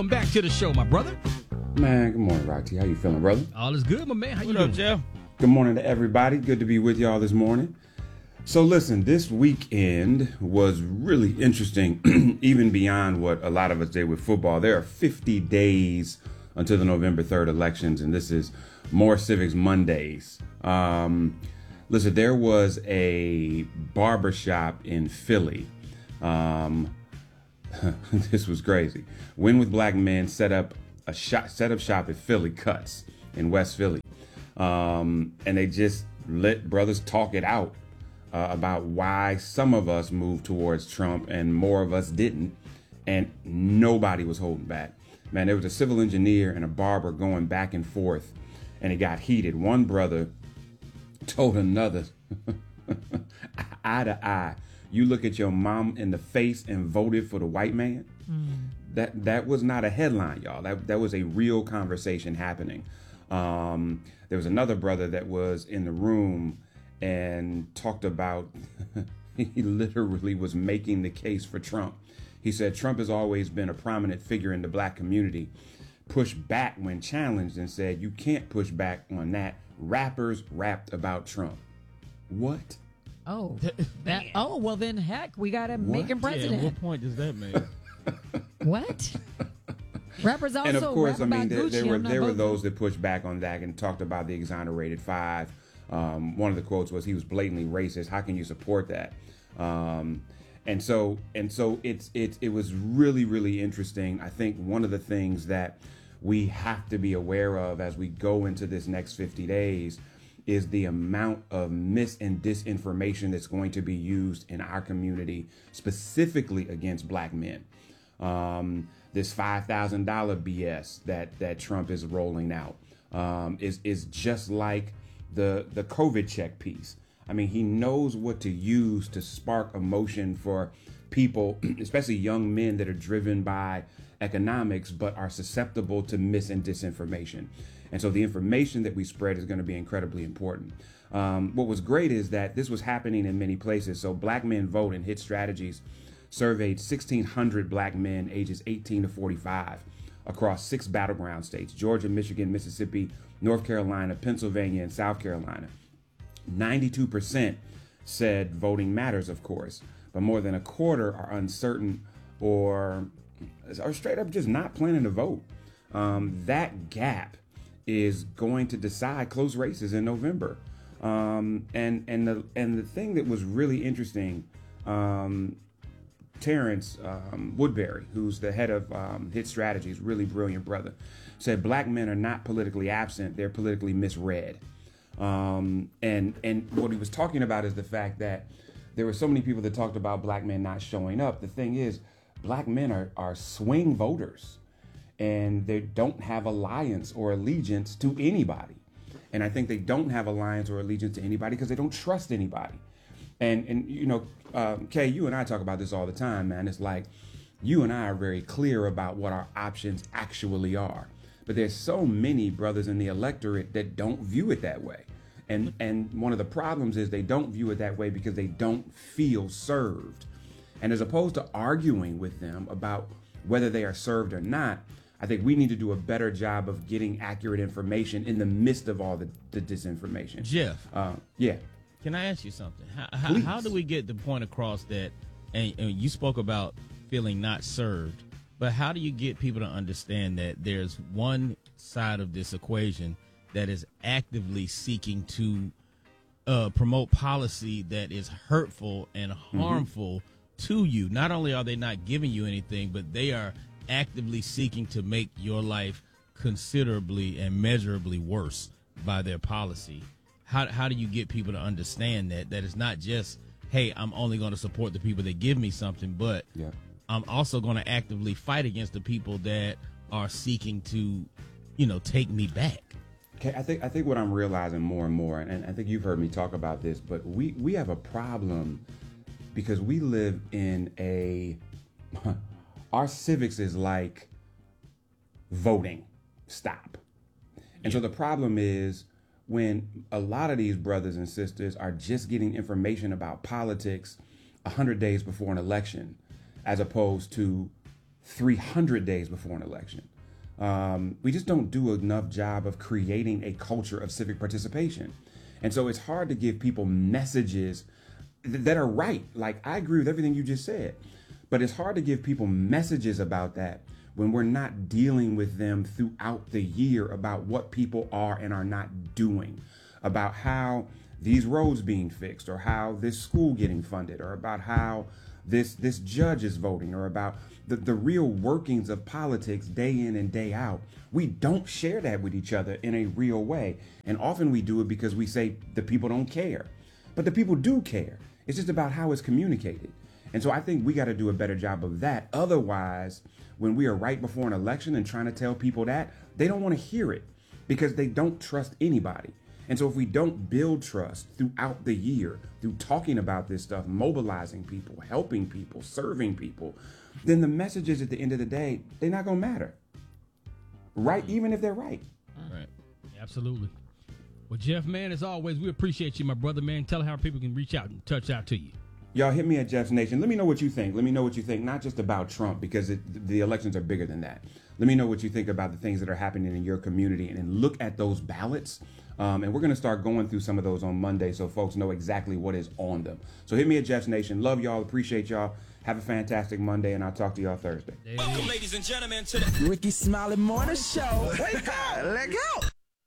Welcome back to the show, my brother. Man, good morning, Rocky. How you feeling, brother? All is good, my man. How you What doing, up, Jeff? Good morning to everybody. Good to be with y'all this morning. So listen, this weekend was really interesting, even beyond what a lot of us did with football. There are 50 days until the November 3rd elections, and this is More Civics Mondays. Listen, there was a barbershop in Philly. This was crazy. Win with Black Men set up shop at Philly Cuts in West Philly. And they just let brothers talk it out about why some of us moved towards Trump and more of us didn't. And nobody was holding back. Man, there was a civil engineer and a barber going back and forth, and it got heated. One brother told another, eye to eye, you look at your mom in the face and voted for the white man. That was not a headline, y'all. That was a real conversation happening. There was another brother that was in the room and talked about, he literally was making the case for Trump. He said Trump has always been a prominent figure in the black community, pushed back when challenged and said, you can't push back on that. Rappers rapped about Trump. What? Oh, well then, heck, we got to make him president. Yeah, what point does that make? What? Rappers also And of course, I mean, Gucci, there were those that pushed back on that and talked about the exonerated five. One of the quotes was, he was blatantly racist. How can you support that? And so it was really, really interesting. I think one of the things that we have to be aware of as we go into this next 50 days is the amount of mis and disinformation that's going to be used in our community, specifically against black men. This $5,000 BS that Trump is rolling out is just like the COVID check piece. I mean, he knows what to use to spark emotion for people, especially young men that are driven by economics, but are susceptible to mis and disinformation. And so the information that we spread is going to be incredibly important. What was great is that this was happening in many places. So Black Men Vote and Hit Strategies surveyed 1,600 black men ages 18 to 45 across 6 battleground states: Georgia, Michigan, Mississippi, North Carolina, Pennsylvania, and South Carolina. 92% said voting matters, of course, but more than a quarter are uncertain or straight up just not planning to vote. That gap is going to decide close races in November. And the thing that was really interesting, Terrence Woodbury, who's the head of Hit Strategies, really brilliant brother, said black men are not politically absent, they're politically misread. And what he was talking about is the fact that there were so many people that talked about black men not showing up. The thing is, black men are swing voters, and they don't have alliance or allegiance to anybody. And I think they don't have alliance or allegiance to anybody because they don't trust anybody. And you know, Kay, you and I talk about this all the time, man. It's like you and I are very clear about what our options actually are. But there's so many brothers in the electorate that don't view it that way. And one of the problems is they don't view it that way because they don't feel served. And as opposed to arguing with them about whether they are served or not, I think we need to do a better job of getting accurate information in the midst of all the disinformation. Jeff, yeah. Can I ask you something? How do we get the point across that, and you spoke about feeling not served, but how do you get people to understand that there's one side of this equation that is actively seeking to promote policy that is hurtful and harmful to you? Not only are they not giving you anything, but they are actively seeking to make your life considerably and measurably worse by their policy. How do you get people to understand that it's not just, hey, I'm only going to support the people that give me something, but I'm also going to actively fight against the people that are seeking to, take me back? Okay, I think what I'm realizing more and more, and I think you've heard me talk about this, but we have a problem because we live in our civics is like voting. Stop. And so the problem is when a lot of these brothers and sisters are just getting information about politics 100 days before an election, as opposed to 300 days before an election. We just don't do enough job of creating a culture of civic participation. And so it's hard to give people messages that are right. Like, I agree with everything you just said, but it's hard to give people messages about that when we're not dealing with them throughout the year about what people are and are not doing, about how these roads being fixed, or how this school getting funded, or about how this judge is voting, or about the real workings of politics day in and day out. We don't share that with each other in a real way. And often we do it because we say the people don't care. But the people do care. It's just about how it's communicated. And so I think we got to do a better job of that. Otherwise, when we are right before an election and trying to tell people that, they don't want to hear it because they don't trust anybody. And so if we don't build trust throughout the year, through talking about this stuff, mobilizing people, helping people, serving people, then the messages at the end of the day, they're not going to matter. Right? Even if they're right. Right. Absolutely. Well, Jeff, man, as always, we appreciate you, my brother, man. Tell how people can reach out and touch out to you. Y'all hit me at Jeff's Nation. Let me know what you think. Let me know what you think, not just about Trump, because the elections are bigger than that. Let me know what you think about the things that are happening in your community, and look at those ballots. And we're going to start going through some of those on Monday so folks know exactly what is on them. So hit me at Jeff's Nation. Love y'all. Appreciate y'all. Have a fantastic Monday, and I'll talk to y'all Thursday. Welcome, ladies and gentlemen, to the Ricky Smiley Morning Show. Wake up, let go.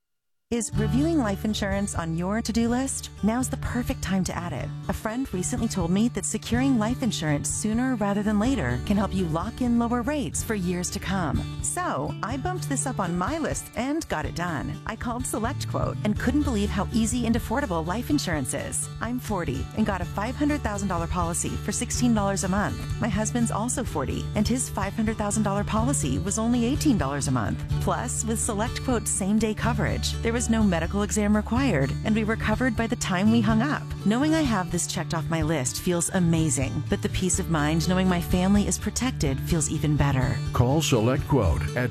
Is reviewing life insurance on your to-do list? Now's the perfect time to add it. A friend recently told me that securing life insurance sooner rather than later can help you lock in lower rates for years to come. So I bumped this up on my list and got it done. I called SelectQuote and couldn't believe how easy and affordable life insurance is. I'm 40 and got a $500,000 policy for $16 a month. My husband's also 40 and his $500,000 policy was only $18 a month. Plus, with SelectQuote's same-day coverage, there was no medical exam required, and we were covered by the time we hung up. Knowing I have this checked off my list feels amazing, but the peace of mind knowing my family is protected feels even better. Call SelectQuote at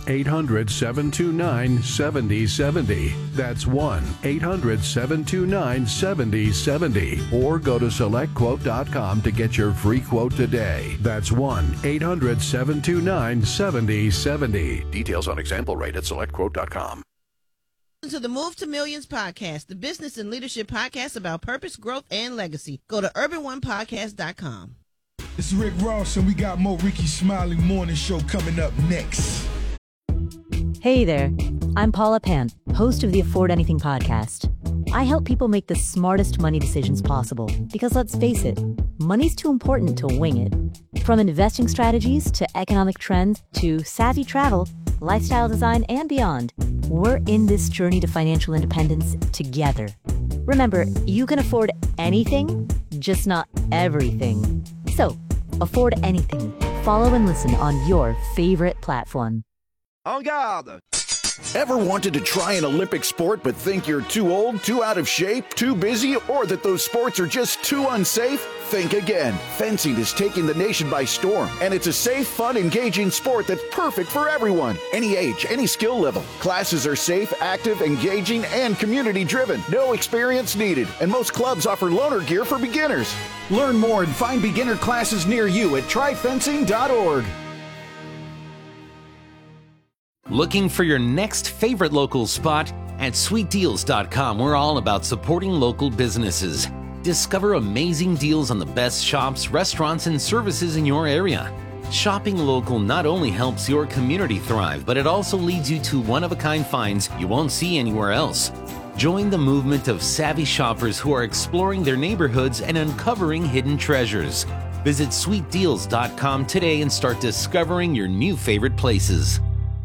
1-800-729-7070. That's 1-800-729-7070. Or go to SelectQuote.com to get your free quote today. That's 1-800-729-7070. Details on example rate at SelectQuote.com. To the Move to Millions podcast, the business and leadership podcast about purpose, growth, and legacy. Go to urbanonepodcast.com. It's Rick Ross, and we got more Ricky Smiley Morning Show coming up next. Hey there, I'm Paula Pant, host of the Afford Anything podcast. I help people make the smartest money decisions possible because, let's face it, money's too important to wing it. From investing strategies to economic trends to savvy travel, lifestyle design, and beyond, we're in this journey to financial independence together. Remember, you can afford anything, just not everything. So, afford anything. Follow and listen on your favorite platform. En garde! Ever wanted to try an Olympic sport but think you're too old, too out of shape, too busy, or that those sports are just too unsafe? Think again. Fencing is taking the nation by storm, and it's a safe, fun, engaging sport that's perfect for everyone. Any age, any skill level. Classes are safe, active, engaging, and community-driven. No experience needed, and most clubs offer loaner gear for beginners. Learn more and find beginner classes near you at tryfencing.org. Looking for your next favorite local spot? At sweetdeals.com, we're all about supporting local businesses. Discover amazing deals on the best shops, restaurants, and services in your area. Shopping local not only helps your community thrive, but it also leads you to one-of-a-kind finds you won't see anywhere else. Join the movement of savvy shoppers who are exploring their neighborhoods and uncovering hidden treasures. Visit sweetdeals.com today and start discovering your new favorite places.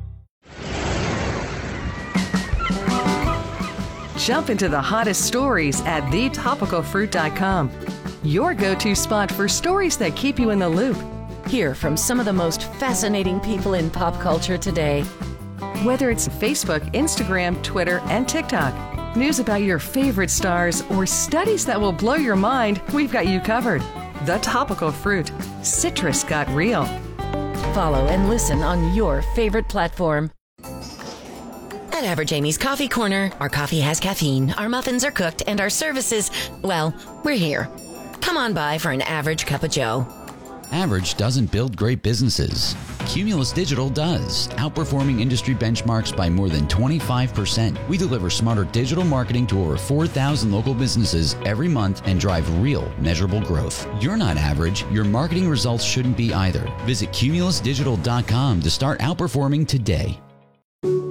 Jump into the hottest stories at thetopicalfruit.com. Your go-to spot for stories that keep you in the loop. Hear from some of the most fascinating people in pop culture today. Whether it's Facebook, Instagram, Twitter, and TikTok, news about your favorite stars, or studies that will blow your mind, we've got you covered. The Topical Fruit. Citrus got real. Follow and listen on your favorite platform. At Average Amy's Coffee Corner, our coffee has caffeine, our muffins are cooked, and our services, well, we're here. Come on by for an average cup of joe. Average doesn't build great businesses. Cumulus Digital does, outperforming industry benchmarks by more than 25%. We deliver smarter digital marketing to over 4,000 local businesses every month and drive real, measurable growth. You're not average. Your marketing results shouldn't be either. Visit cumulusdigital.com to start outperforming today.